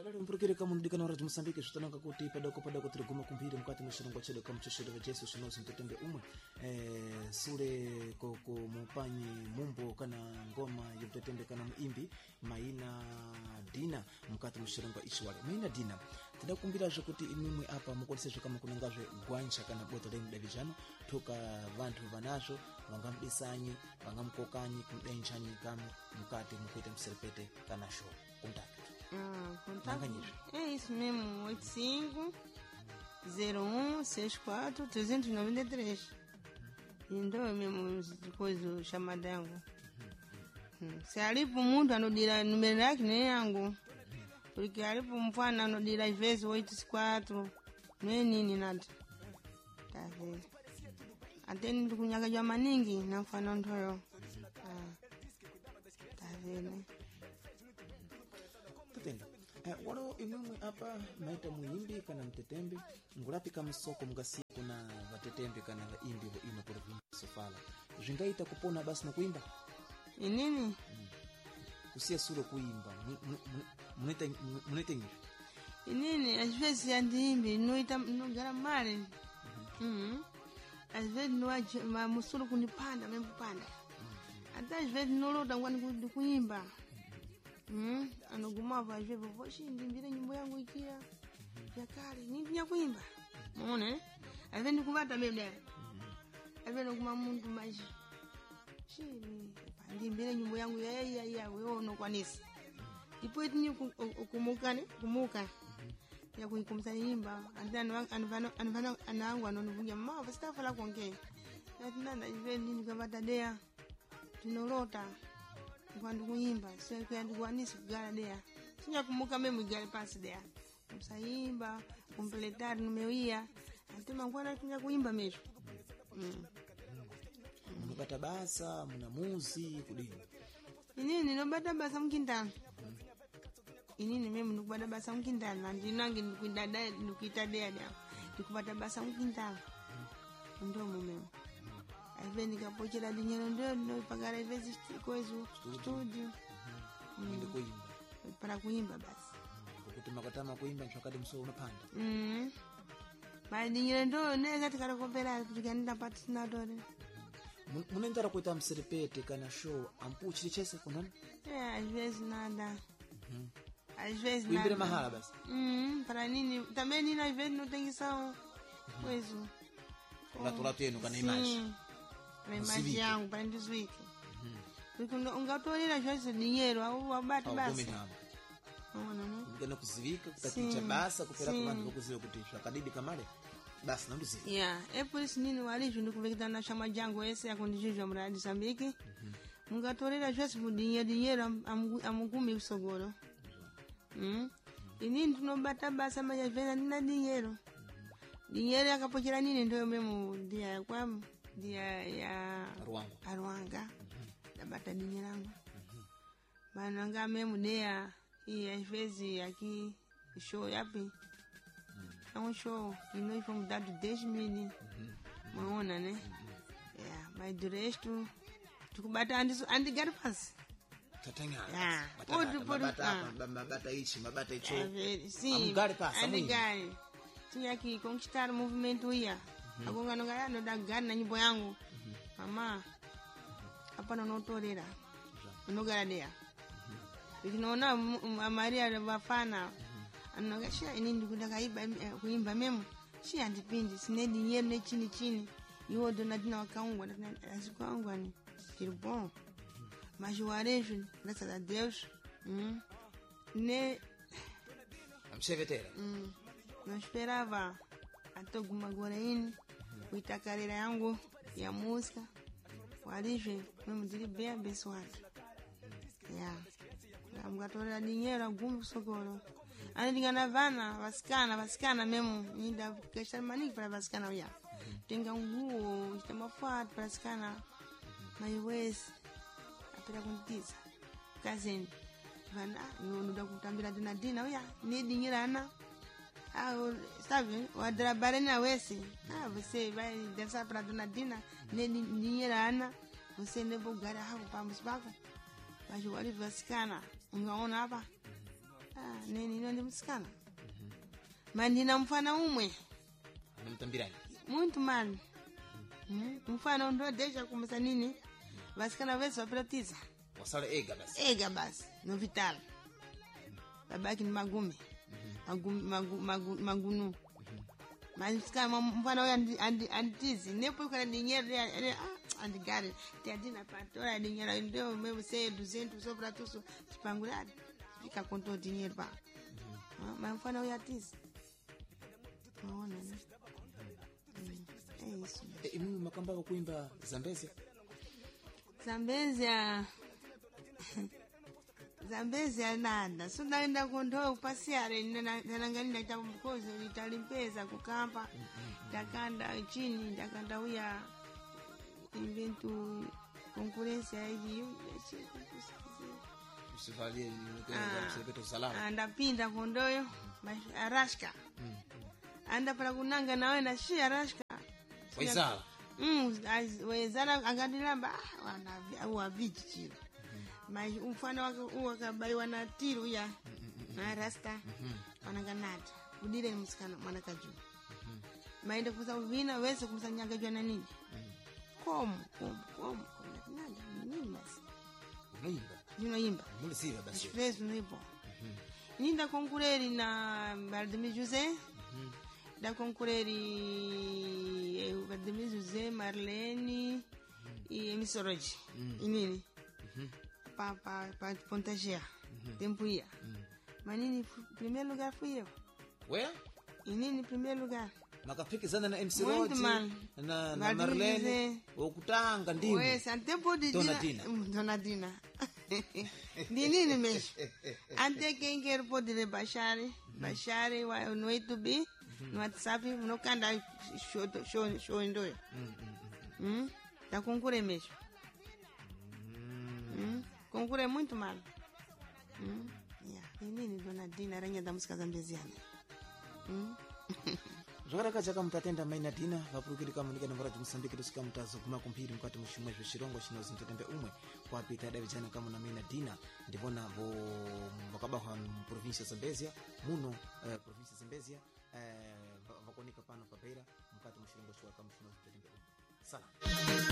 Talari mpurukire kama ndikana wa Mozambique zvitananga kuti padako tiri guma kumbiri mukati mwechirongwa chedu kamuchoshero vejesu zvinozi mtetembe umwe sure koko mupanyi mumbo kana ngoma yomtetembe kana muimbi Maina Dina mukati mwechirongwa ichiwale. Maina Dina tidakumbirazve kuti imimwe apa mukonesezve kama kunangazve gwanja kana bota lemu davijano toka vantu vanazvo vangamudesanye vangamukokanyi kudenjani kamu mukati mukuita mserepete kana show contact. Contato é isso mesmo, 85 01 64 393. Então mesmo coisa chamada yangu. Se alipo mundo anodira número yake nem yangu. Porque alipo mfano anodira vezes 84 nem nini nada. Tá vendo? Até ndikunyaga maningi na mfano ntoyo. Tá vendo? Walo imwe apa maita muimbi kana mtetembe ngulapika msoko mugasiya kuna vatetembe kana vaimbi vo ino province fala zvingaita kupona basi na kuimba inini kusiya sulo kuimba munete nini inini às vezes andimbi noita nogara male às vezes no musulo kunipanda mesmo panda até às vezes no lota ngwani kuimba anogumava às vezes voshi ndimbire nyimbo yangu ikia ya kale ninya kuimba muone às vezes nikubata mesmo às vezes noguma mundu mais chini ndimbire nyimbo yangu ya wewe unokwanisa ipo itinyi kumuka ya kuikumsa nyimba anvano anangu anonivunja mama sitafala kuongea natinana às vezes nikabata dea tinolota quando kuimba sio kwenda kuanisi kugala dea sinya kumuka mimi gale pasi dea msaimba completar numeuia atema ngwana kinya kuimba mesho mnapata basa mna muzi kudini inini nobata basa mkindana inini mimi nukubata basa mkindana ndinangi nikuindada nikuita dea nikubata basa mkindana ndo mume Às nikapochera dinheiro ndio pagar às vezes coisa estúdio ndio kuimba para kuimba basi kuti makatama kuimba nchakade mso unapanda mas dinheiro ndio neza tikarakompera tukaenda patrocinador munendara kuita mserepete kana show ampuchi chese kunani às vezes nada às vezes nada kuimbira mahala basi para nini também nini às vezes não tem só coisa latulato yenu kana imagem na imagem yangu para ndizwike porque ungatorira zvese dinheiro au abate basi ngena kuzivika kutaticha basa kupera kwa vantu vokuziva kuti zvakadidi kamale basi nanduziva é por isso nini walivyo ndikuvekita na chama jangu ese yakundijizva muradi Mozambique mungatorira zvese dinheiro amugumi kusogolo inini tinobata basa mas às vezes ndina dinheiro yakapochera nini ndio memo ndia yakwa ndia ya Ruanga dabata dinheiro yangu bananga memo ndia às vezes aqui show yapi um show e nós fomos dado 10.000 maona né mas do resto tukubata andi garfas tatanya mabata ichi sim amugari passa muito tinha que conquistar o movimento ia agonga no galano da gana na nyimbo yangu mama hapa na notorera no garadea ikinaona a Maria Bafana anogasha inindi kutaka kuimba memo shi andipindi sine dinheiro ne chini iwo dona dina wakaungwa na azikwaungwa ni bom mas o arejo graças a Deus ne amchevetera não esperava até alguma goraini kuita carreira yangu ya música walivyo mesmo dili bem abençoado mkatora dinheiro algum sogoro anadingana vana vasikana mesmo ainda gastar maningi para vasikana uya tenga nguo istamafuata para vasikana maiwezi apera kuntiza kazeni vana yonuda kutambira dina uya ni dinheiro ana sabe o trabalho na wese você vai dançar para Dona Dina nem dinheiro ana você nem vou ganhar hapo pambos bako mas o ali vasikana ungaona hapa neni ino ndi msikana mandina mfana umwe Anamtambirani. muito mal mfana ndodesha kumisa nini vasikana vese vapiratiza Wasale ega basi. ega basi no vital babaki ni magume magunu masikana mfana huyo andizi nepo kana dinyere andigare tiadina patora dinyera ndio mimi sei 200 sopra tuso tipangulani fika konto dinyere ba mfana huyo atizi naona ne isso. Mimi makamba kuimba Zambezia. Zambezia nada. So naenda kondo pasiare nanangalina cha mkozi litalimpeza kukamba. Takanda chini, takanda uya inventu konkurensia hii. Usivalie msepeto salama. Andapinda kondoyo arashka. Anda para kunanga nawe na shi arashka. Waizala. Waizala angadilamba wana viji chilo. Mas mfano wakabaiwa na tiru ya na rasta wanaganata. Udire ni msikana mwanakaju. Maende kusa uvina wese kumsanyanga jua na nini. Komu. Nini basi? Unaimba. Muli siva basi. Fresh unipo. Ninda konkureri na Valdemir José. Da concorreri Valdemir José, Marlene e Emissoroji. Inini? Pa Pontagia. Tempo ia. Mas nini primeiro lugar fui eu. Where? Inini primeiro lugar. Makapikizana na MC Roji na Marlene ukutanga ndimi. Wewe santempo di Donadina. Dinini mesmo. Ante quem quer poder baixar vai no YouTube. No WhatsApp, no kanda show ndoyo. Da concure mesmo. Concure muito mal. Nini Donadina ranha da música zambeziana. Zvakara kachaka mutatenda maina dina vapurukiri kamanika nambara Mozambique tusika mutazo kuma kumpiri mukati mushimwe zvichirongo chinozi ntotembe umwe kwapita davijana kama na maina dina ndivona vo vakabahwa province Zambezia muno province Zambezia vakonika pano pabeira mukati mushimwe chwa kama chinozi ntotembe umwe. Salam.